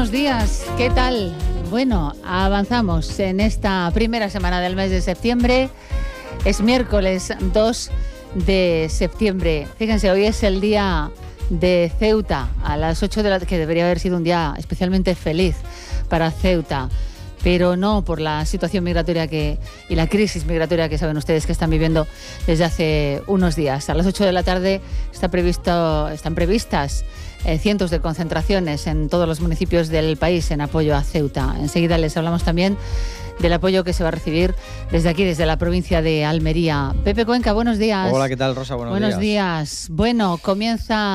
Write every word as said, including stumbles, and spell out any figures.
buenos días, ¿qué tal? Bueno, avanzamos en esta primera semana del mes de septiembre. Es miércoles dos de septiembre. Fíjense, hoy es el día de Ceuta, a las ocho de la tarde, que debería haber sido un día especialmente feliz para Ceuta, pero no por la situación migratoria que y la crisis migratoria que saben ustedes que están viviendo desde hace unos días. A las ocho de la tarde está previsto, están previstas eh, cientos de concentraciones en todos los municipios del país en apoyo a Ceuta. Enseguida les hablamos también del apoyo que se va a recibir desde aquí, desde la provincia de Almería. Pepe Cuenca, buenos días. Hola, ¿qué tal, Rosa? Buenos, buenos días. días. Bueno, comienza